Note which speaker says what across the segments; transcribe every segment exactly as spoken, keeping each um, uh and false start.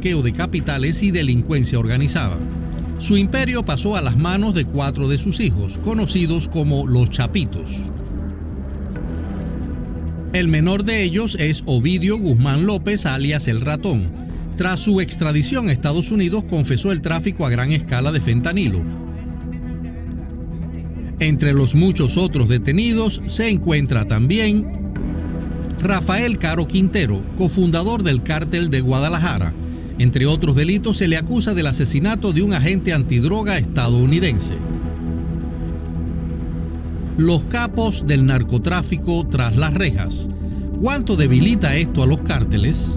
Speaker 1: blanqueo de capitales y delincuencia organizada. Su imperio pasó a las manos de cuatro de sus hijos, conocidos como los Chapitos. El menor de ellos es Ovidio Guzmán López, alias El Ratón. Tras su extradición a Estados Unidos, confesó el tráfico a gran escala de fentanilo. Entre los muchos otros detenidos se encuentra también Rafael Caro Quintero, cofundador del Cártel de Guadalajara. Entre otros delitos, se le acusa del asesinato de un agente antidroga estadounidense. Los capos del narcotráfico tras las rejas. ¿Cuánto debilita esto a los cárteles?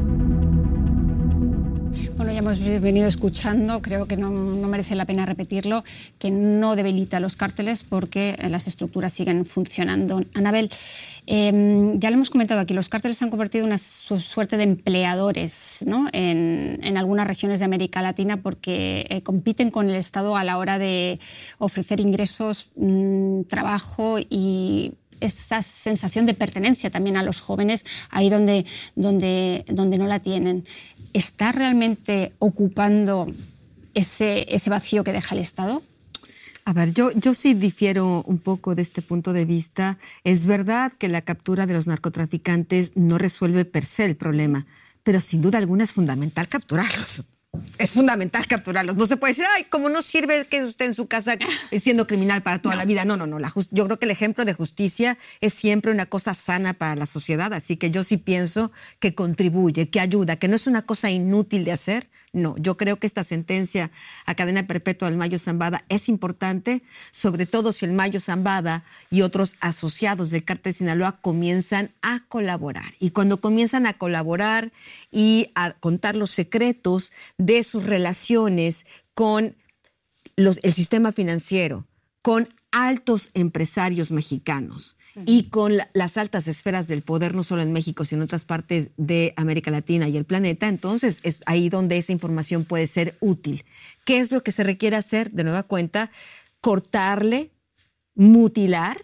Speaker 2: Bueno, ya hemos venido escuchando, creo que no, no merece la pena repetirlo, que no debilita a los cárteles porque las estructuras siguen funcionando. Anabel, eh, ya lo hemos comentado aquí, los cárteles se han convertido en una su suerte de empleadores, ¿no? en, en algunas regiones de América Latina porque eh, compiten con el Estado a la hora de ofrecer ingresos, mmm, trabajo y esa sensación de pertenencia también a los jóvenes, ahí donde, donde, donde no la tienen. ¿Está realmente ocupando ese, ese vacío que deja el Estado?
Speaker 3: A ver, yo, yo sí difiero un poco de este punto de vista. Es verdad que la captura de los narcotraficantes no resuelve per se el problema, pero sin duda alguna es fundamental capturarlos. Es fundamental capturarlos. No se puede decir, ay, como no sirve que usted en su casa siendo criminal para toda no. la vida. No, no, no. La yo creo que el ejemplo de justicia es siempre una cosa sana para la sociedad. Así que yo sí pienso que contribuye, que ayuda, que no es una cosa inútil de hacer. No, yo creo que esta sentencia a cadena perpetua del Mayo Zambada es importante, sobre todo si el Mayo Zambada y otros asociados del Cártel de Sinaloa comienzan a colaborar. Y cuando comienzan a colaborar y a contar los secretos de sus relaciones con los, el sistema financiero, con altos empresarios mexicanos, y con la, las altas esferas del poder, no solo en México, sino en otras partes de América Latina y el planeta, entonces es ahí donde esa información puede ser útil. ¿Qué es lo que se requiere hacer? De nueva cuenta, cortarle, mutilar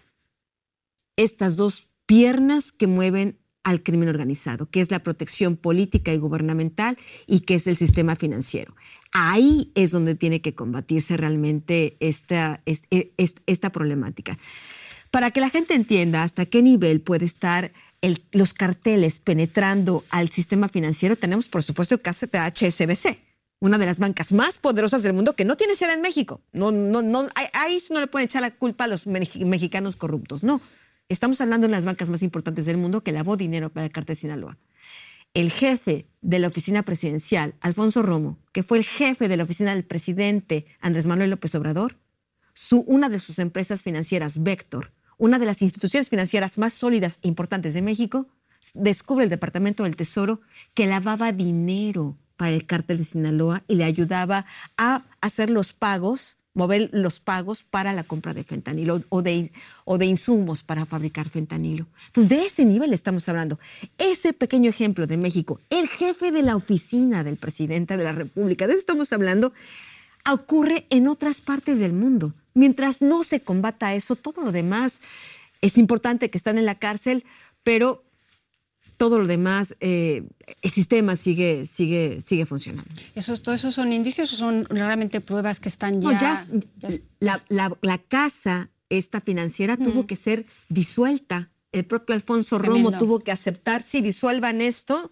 Speaker 3: estas dos piernas que mueven al crimen organizado, que es la protección política y gubernamental y que es el sistema financiero. Ahí es donde tiene que combatirse realmente esta, esta, esta problemática. Para que la gente entienda hasta qué nivel puede estar el, los carteles penetrando al sistema financiero, tenemos por supuesto el caso de H S B C, una de las bancas más poderosas del mundo que no tiene sede en México. No, no, no, ahí no le pueden echar la culpa a los mexicanos corruptos, no. Estamos hablando de las bancas más importantes del mundo que lavó dinero para el Cártel de Sinaloa. El jefe de la oficina presidencial, Alfonso Romo, que fue el jefe de la oficina del presidente Andrés Manuel López Obrador, su, una de sus empresas financieras, Vector, una de las instituciones financieras más sólidas e importantes de México, descubre el Departamento del Tesoro que lavaba dinero para el Cártel de Sinaloa y le ayudaba a hacer los pagos, mover los pagos para la compra de fentanilo o de, o de insumos para fabricar fentanilo. Entonces, de ese nivel estamos hablando. Ese pequeño ejemplo de México, el jefe de la oficina del presidente de la República, de eso estamos hablando, ocurre en otras partes del mundo. Mientras no se combata eso, todo lo demás es importante que están en la cárcel, pero todo lo demás, eh, el sistema sigue, sigue, sigue funcionando.
Speaker 2: ¿Esos, ¿Todo eso son indicios o son realmente pruebas que están ya...?
Speaker 3: No, ya, ya la, la, la casa esta financiera mm. tuvo que ser disuelta. El propio Alfonso Tremendo. Romo tuvo que aceptar, sí, disuelvan esto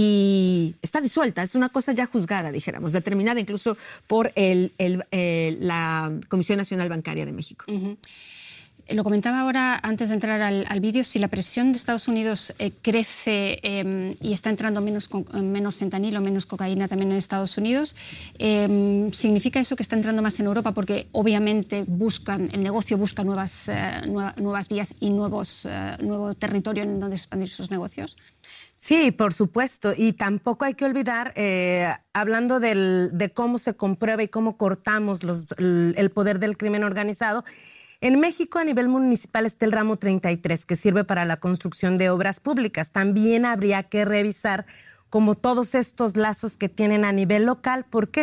Speaker 3: y está disuelta. Es una cosa ya juzgada, dijéramos, determinada incluso por el, el, el, la Comisión Nacional Bancaria de México.
Speaker 2: Uh-huh. Lo comentaba ahora antes de entrar al, al vídeo, si la presión de Estados Unidos eh, crece eh, y está entrando menos, con, menos fentanilo, menos cocaína también en Estados Unidos, eh, ¿significa eso que está entrando más en Europa? Porque obviamente buscan, el negocio busca nuevas, eh, nueva, nuevas vías y nuevos, eh, nuevo territorio en donde expandir sus negocios.
Speaker 4: Sí, por supuesto. Y tampoco hay que olvidar, eh, hablando del, de cómo se comprueba y cómo cortamos los, el, el poder del crimen organizado, en México, a nivel municipal, está el ramo treinta y tres, que sirve para la construcción de obras públicas. También habría que revisar como todos estos lazos que tienen a nivel local. ¿Por qué?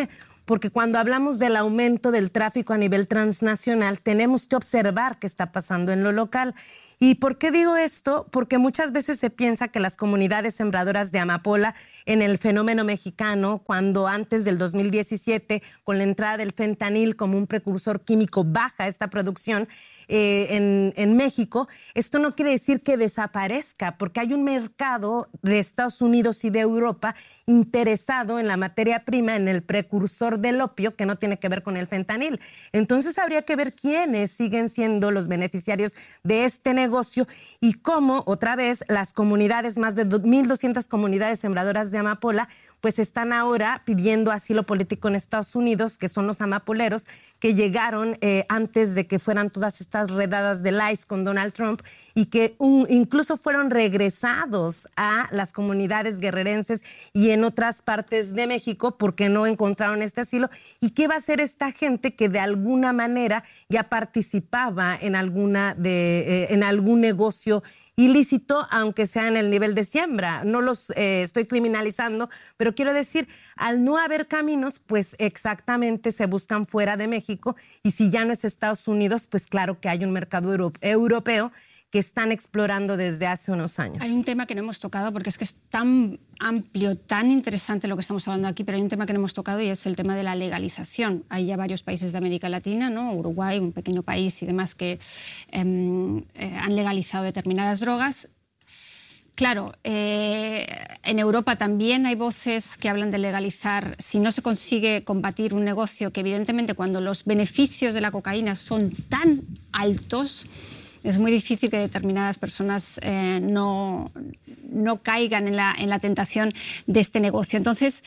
Speaker 4: porque cuando hablamos del aumento del tráfico a nivel transnacional, tenemos que observar qué está pasando en lo local. ¿Y por qué digo esto? Porque muchas veces se piensa que las comunidades sembradoras de amapola en el fenómeno mexicano, cuando antes del dos mil diecisiete, con la entrada del fentanil como un precursor químico, baja esta producción eh, en, en México, esto no quiere decir que desaparezca, porque hay un mercado de Estados Unidos y de Europa interesado en la materia prima, en el precursor del opio, que no tiene que ver con el fentanil. Entonces habría que ver quiénes siguen siendo los beneficiarios de este negocio negocio y cómo, otra vez, las comunidades, más de mil doscientas comunidades sembradoras de amapola, pues están ahora pidiendo asilo político en Estados Unidos, que son los amapoleros que llegaron eh, antes de que fueran todas estas redadas del I C E con Donald Trump y que un, incluso fueron regresados a las comunidades guerrerenses y en otras partes de México porque no encontraron este asilo. ¿Y qué va a hacer esta gente que de alguna manera ya participaba en alguna de eh, en algún negocio ilícito, aunque sea en el nivel de siembra? No los eh, estoy criminalizando, pero quiero decir, al no haber caminos, pues exactamente se buscan fuera de México, y si ya no es Estados Unidos, pues claro que hay un mercado euro- europeo que están explorando desde hace unos años.
Speaker 2: Hay un tema que no hemos tocado porque es que es tan amplio, tan interesante lo que estamos hablando aquí, pero hay un tema que no hemos tocado y es el tema de la legalización. Hay ya varios países de América Latina, ¿no? Uruguay, un pequeño país y demás, que eh, eh, han legalizado determinadas drogas. Claro, eh, en Europa también hay voces que hablan de legalizar, si no se consigue combatir un negocio que evidentemente cuando los beneficios de la cocaína son tan altos, es muy difícil que determinadas personas eh, no, no caigan en la, en la tentación de este negocio. Entonces,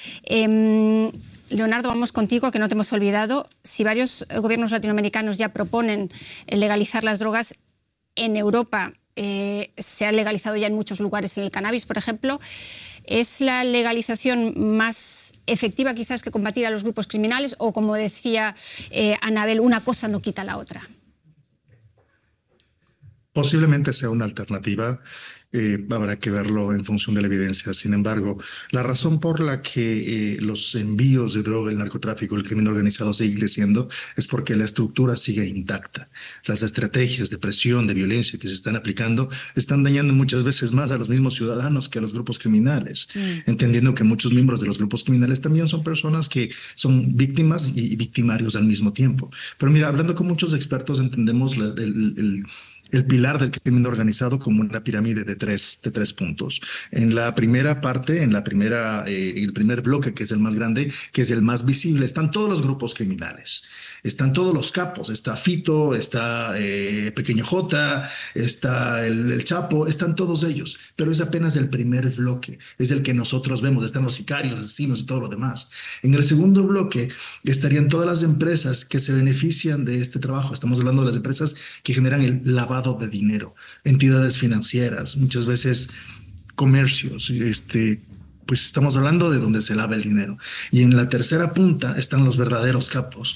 Speaker 2: eh, Leonardo, vamos contigo, que no te hemos olvidado. Si varios gobiernos latinoamericanos ya proponen legalizar las drogas, en Europa eh, se ha legalizado ya en muchos lugares en el cannabis, por ejemplo. ¿Es la legalización más efectiva quizás que combatir a los grupos criminales o, como decía eh, Anabel, una cosa no quita la otra?
Speaker 5: Posiblemente sea una alternativa, eh, habrá que verlo en función de la evidencia. Sin embargo, la razón por la que eh, los envíos de droga, el narcotráfico, el crimen organizado sigue creciendo es porque la estructura sigue intacta. Las estrategias de presión, de violencia que se están aplicando están dañando muchas veces más a los mismos ciudadanos que a los grupos criminales, mm. entendiendo que muchos miembros de los grupos criminales también son personas que son víctimas y victimarios al mismo tiempo. Pero mira, hablando con muchos expertos entendemos la, el, el el pilar del crimen organizado como una pirámide de tres, de tres puntos. En la primera parte, en la primera, eh, el primer bloque, que es el más grande, que es el más visible, están todos los grupos criminales. Están todos los capos, está Fito, está eh, Pequeño J, está el, el Chapo, están todos ellos, pero es apenas el primer bloque, es el que nosotros vemos, están los sicarios, asesinos y todo lo demás. En el segundo bloque estarían todas las empresas que se benefician de este trabajo. Estamos hablando de las empresas que generan el lavado de dinero, entidades financieras, muchas veces comercios, este... pues estamos hablando de donde se lava el dinero. Y en la tercera punta están los verdaderos capos,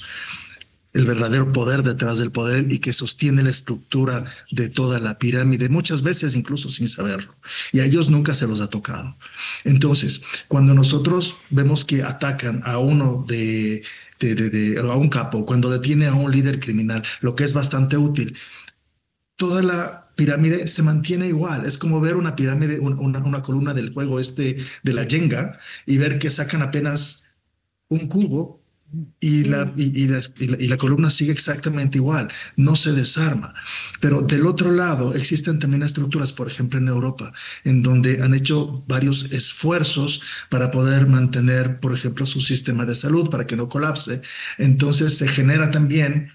Speaker 5: el verdadero poder detrás del poder y que sostiene la estructura de toda la pirámide, muchas veces incluso sin saberlo. Y a ellos nunca se los ha tocado. Entonces, cuando nosotros vemos que atacan a uno de, de, de, de a un capo, cuando detiene a un líder criminal, lo que es bastante útil, toda la pirámide se mantiene igual. Es como ver una pirámide, una, una columna del juego este de la Jenga y ver que sacan apenas un cubo y la, y, y, la, y, la, y la columna sigue exactamente igual, no se desarma. Pero del otro lado existen también estructuras, por ejemplo en Europa, en donde han hecho varios esfuerzos para poder mantener, por ejemplo, su sistema de salud para que no colapse. Entonces se genera también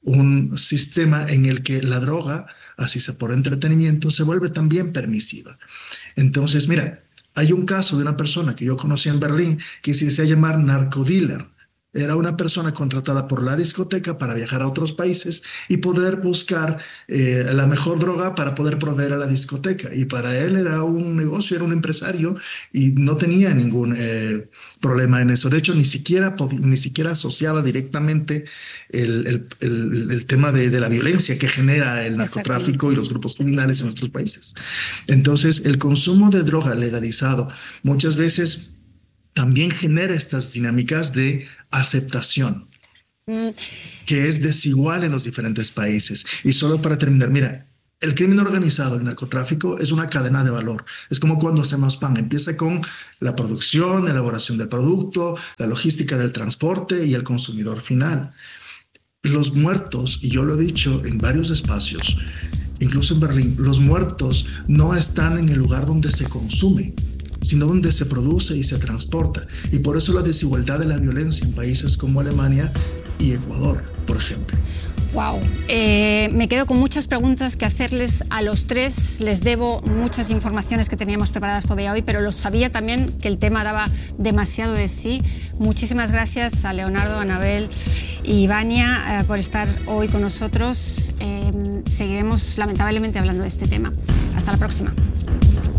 Speaker 5: un sistema en el que la droga, así sea por entretenimiento, se vuelve también permisiva. Entonces, mira, hay un caso de una persona que yo conocí en Berlín que se hacía llamar narcodealer. Era una persona contratada por la discoteca para viajar a otros países y poder buscar eh, la mejor droga para poder proveer a la discoteca. Y para él era un negocio, era un empresario y no tenía ningún eh, problema en eso. De hecho, ni siquiera, ni siquiera asociaba directamente el, el, el, el tema de, de la violencia que genera el narcotráfico y los grupos criminales en nuestros países. Entonces, el consumo de droga legalizado muchas veces también genera estas dinámicas de aceptación, mm. que es desigual en los diferentes países. Y solo para terminar, mira, el crimen organizado, el narcotráfico, es una cadena de valor. Es como cuando hacemos pan. Empieza con la producción, elaboración del producto, la logística del transporte y el consumidor final. Los muertos, y yo lo he dicho en varios espacios, incluso en Berlín, los muertos no están en el lugar donde se consume, sino donde se produce y se transporta. Y por eso la desigualdad de la violencia en países como Alemania y Ecuador, por ejemplo.
Speaker 2: Wow, eh, me quedo con muchas preguntas que hacerles a los tres. Les debo muchas informaciones que teníamos preparadas todavía hoy, pero lo sabía también que el tema daba demasiado de sí. Muchísimas gracias a Leonardo, Anabel y Vania eh, por estar hoy con nosotros. Eh, seguiremos lamentablemente hablando de este tema. Hasta la próxima.